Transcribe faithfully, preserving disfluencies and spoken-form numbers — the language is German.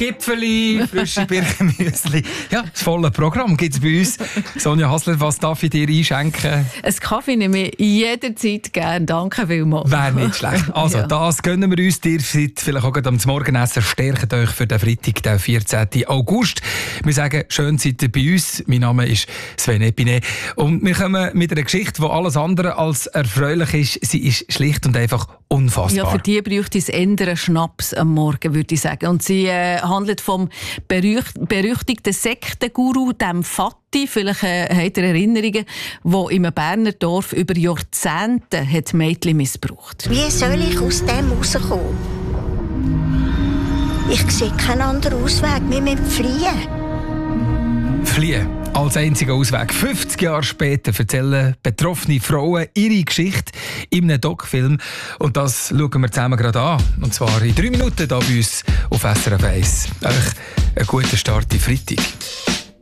Gipfeli, frische Birchenmüsli. Ja, das volle Programm gibt es bei uns. Sonja Hasler, was darf ich dir einschenken? Ein Kaffee nehme ich jederzeit gerne. Danke vielmals. Wäre nicht schlecht. Also, ja. Das gönnen wir uns. Ihr seid vielleicht auch am Morgenessen. Stärkt euch für den Freitag, den vierzehnten August. Wir sagen, schön seid ihr bei uns. Mein Name ist Sven Epine. Und wir kommen mit einer Geschichte, die alles andere als erfreulich ist. Sie ist schlicht und einfach unfassbar. Ja, für die bräuchte es eher einen Schnaps am Morgen, würde ich sagen. Und sie äh, handelt vom berücht- berüchtigten Sektenguru, dem Fatti. Vielleicht äh, habt ihr Erinnerungen, der im Berner Dorf über Jahrzehnte hat Mädchen missbraucht. Wie soll ich aus dem rauskommen? Ich sehe keinen anderen Ausweg. Wir müssen fliehen. Fliehen. Als einziger Ausweg. fünfzig Jahre später erzählen betroffene Frauen ihre Geschichte in einem Doc-Film. Und das schauen wir zusammen gerade an. Und zwar in drei Minuten hier bei uns auf S R F eins. Euch einen guten Start in Freitag.